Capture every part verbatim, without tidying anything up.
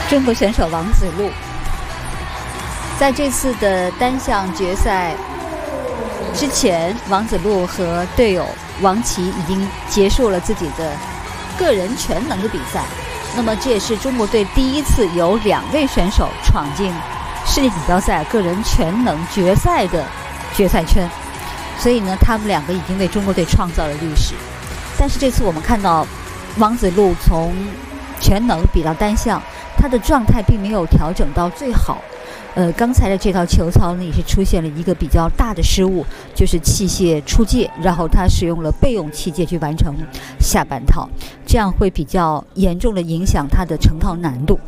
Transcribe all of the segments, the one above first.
中国选手王子路在这次的单项决赛之前，王子路和队友王琦已经结束了自己的个人全能的比赛。那么这也是中国队第一次有两位选手闯进世界锦标赛个人全能决赛的决赛圈，所以呢，他们两个已经为中国队创造了历史。但是这次我们看到王子路从全能比到单项，他的状态并没有调整到最好。呃，刚才的这套球操呢，也是出现了一个比较大的失误，就是器械出界，然后他使用了备用器械去完成下半套，这样会比较严重的影响他的成套难度。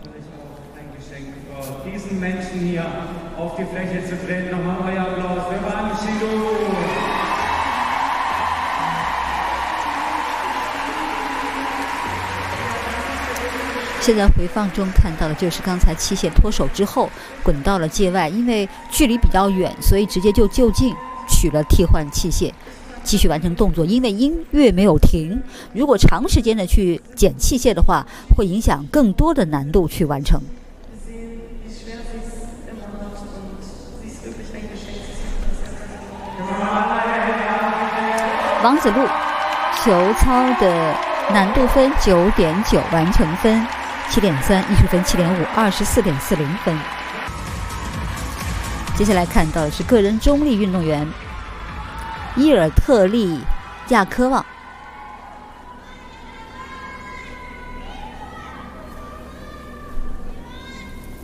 现在回放中看到的就是刚才器械脱手之后滚到了界外，因为距离比较远，所以直接就就近取了替换器械继续完成动作。因为音乐没有停，如果长时间的去捡器械的话，会影响更多的难度去完成。王子路球操的难度分 九点九， 完成分七点三， 艺术分 七点五， 二十四点四零分。接下来看到的是个人中立运动员伊尔特利亚科旺。